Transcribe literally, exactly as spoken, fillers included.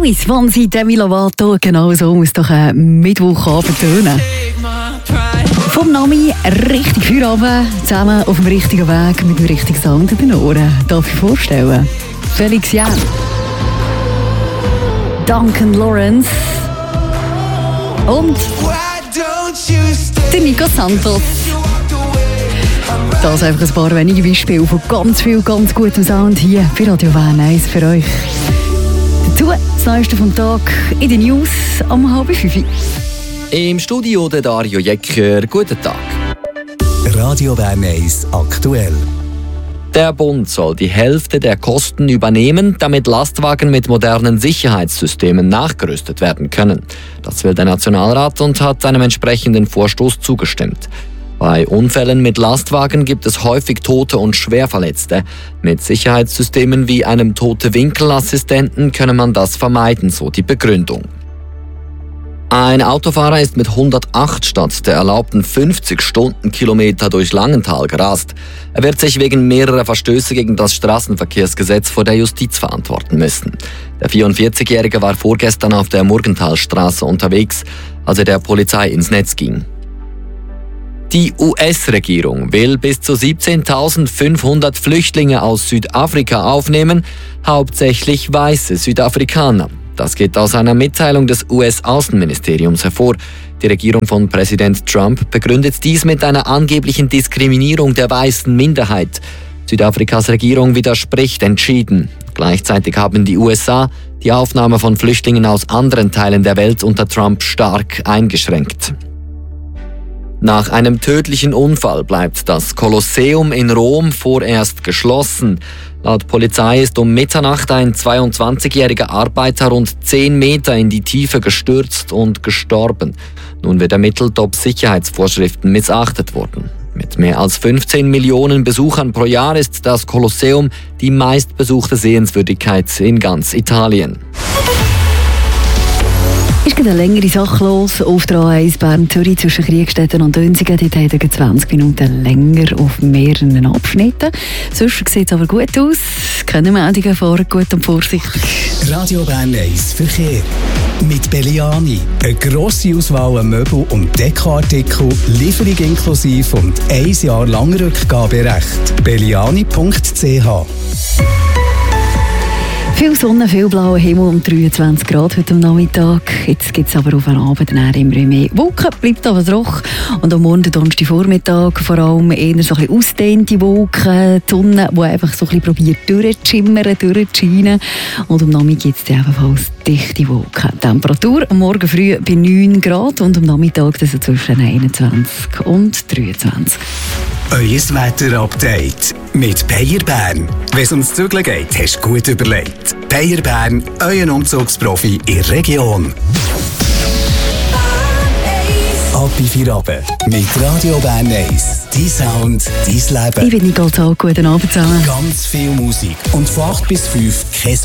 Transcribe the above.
Lewis von Demi Lovato, genau so muss doch ein Mittwochabend tönen. Vom Nami richtig Feierabend, zusammen auf dem richtigen Weg mit dem richtigen Sound in den Ohren. Darf ich vorstellen? Felix Jähn, Duncan Lawrence und der Nico Santos. Das einfach ein paar wenige Beispiele von ganz viel, ganz gutem Sound hier für Radio Bern eins für euch. Dazu das Neueste vom Tag in den News am halb fünf. Im Studio der Dario Jecker. Guten Tag. Radio Bern eins aktuell. Der Bund soll die Hälfte der Kosten übernehmen, damit Lastwagen mit modernen Sicherheitssystemen nachgerüstet werden können. Das will der Nationalrat und hat einem entsprechenden Vorstoß zugestimmt. Bei Unfällen mit Lastwagen gibt es häufig Tote und Schwerverletzte. Mit Sicherheitssystemen wie einem Tote-Winkel-Assistenten könne man das vermeiden, so die Begründung. Ein Autofahrer ist mit hundertacht statt der erlaubten fünfzig Stundenkilometer durch Langenthal gerast. Er wird sich wegen mehrerer Verstöße gegen das Straßenverkehrsgesetz vor der Justiz verantworten müssen. Der vierundvierzigjährige war vorgestern auf der Murgenthalstraße unterwegs, als er der Polizei ins Netz ging. Die U S-Regierung will bis zu siebzehntausendfünfhundert Flüchtlinge aus Südafrika aufnehmen, hauptsächlich weiße Südafrikaner. Das geht aus einer Mitteilung des U S-Außenministeriums hervor. Die Regierung von Präsident Trump begründet dies mit einer angeblichen Diskriminierung der weißen Minderheit. Südafrikas Regierung widerspricht entschieden. Gleichzeitig haben die U S A die Aufnahme von Flüchtlingen aus anderen Teilen der Welt unter Trump stark eingeschränkt. Nach einem tödlichen Unfall bleibt das Kolosseum in Rom vorerst geschlossen. Laut Polizei ist um Mitternacht ein zweiundzwanzigjähriger Arbeiter rund zehn Meter in die Tiefe gestürzt und gestorben. Nun wird ermittelt, ob Sicherheitsvorschriften missachtet wurden. Mit mehr als fünfzehn Millionen Besuchern pro Jahr ist das Kolosseum die meistbesuchte Sehenswürdigkeit in ganz Italien. Es geht eine längere Sache los auf der A eins Bern-Zürich zwischen Kriegstetten und Dönsigen. Dort haben wir zwanzig Minuten länger auf mehreren Abschnitten. Sonst sieht es aber gut aus. Keine Meldungen, fahren gut und vorsichtig. Radio Bern eins Verkehr. Mit Belliani. Eine grosse Auswahl an Möbel- und Dekoartikel, Lieferung inklusive und ein Jahr lang Rückgaberecht. belliani punkt c h. Viel Sonne, viel blauer Himmel und dreiundzwanzig Grad heute am Nachmittag. Jetzt gibt es aber auf den Abend immer mehr Wolken, bleibt aber trocken. Und am Morgen, Donnerstagvormittag, vor allem eher so ein bisschen ausgedehnte Wolken. Die Sonne, die einfach so ein bisschen probiert durchzuschimmern, durchzuscheinen. Und am Nachmittag gibt es ebenfalls dichte Wolken. Temperatur am Morgen früh bei neun Grad und am Nachmittag also zwischen einundzwanzig und dreiundzwanzig. Euer Wetter-Update mit Peyer Bern. Wenn es ums Zügeln geht, hast du gut überlegt. Peyer Bern, euer Umzugsprofi in der Region. Ab in vier Abend mit Radio Bern eins. Dein Sound, dein Leben. Ich bin Nicole Zahl. Guten Abend zusammen. Ganz viel Musik und von acht bis fünf kein